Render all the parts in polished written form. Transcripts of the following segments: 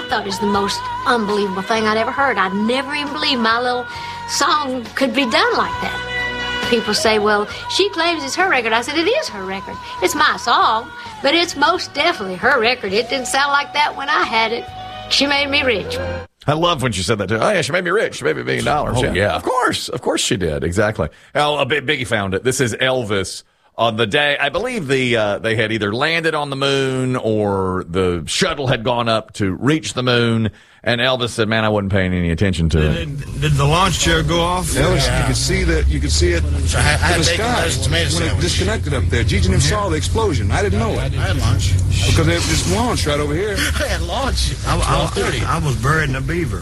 thought it was the most unbelievable thing I'd ever heard. I'd never even believed my little song could be done like that. People say, well, she claims it's her record. I said, it is her record. It's my song, but it's most definitely her record. It didn't sound like that when I had it. She made me rich. I love when she said that too. Oh, yeah, she made me rich. She made me $1 million. Oh, yeah. Of course she did. Exactly. Well, Biggie found it. This is Elvis on the day, I believe they had either landed on the moon or the shuttle had gone up to reach the moon. And Elvis said, man, I wasn't paying any attention to it. Did the launch chair go off? Elvis, you could see it in the sky when it disconnected up there. Gigi and him saw the explosion. I didn't know it. I had lunch. Because there's this launch right over here. I had lunch. I was buried in a beaver.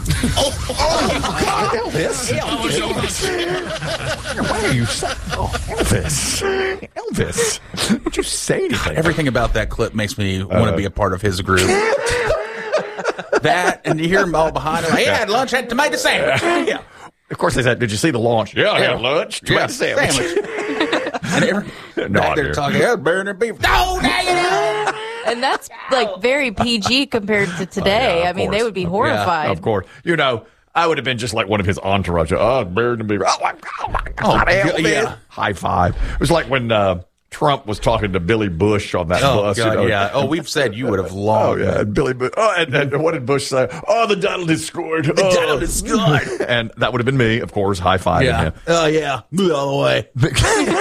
Elvis? Why are you so... Oh, Elvis. Did you say anything? Everything about that clip makes me want to be a part of his group. That, and you hear him all behind him. Like, yeah, I had lunch, had tomato sandwich. Yeah. Of course they said, did you see the launch? Yeah, I had lunch, tomato sandwich. And back there talking, I was burning beef. No, negative! And that's like very PG compared to today. Yeah, I mean, course. they would be horrified. Yeah, of course. You know, I would have been just like one of his entourage. Oh, buried in beaver. Oh, my God, Elvis. Yeah. High five. It was like when Trump was talking to Billy Bush on that bus. God, you know? yeah. Oh, we've said you would have long. Oh, yeah. And Billy Bush. Oh, and what did Bush say? Oh, the Donald is scored. The Donald is scored. And that would have been me, of course, high fiving him. Oh, yeah. Move all the way.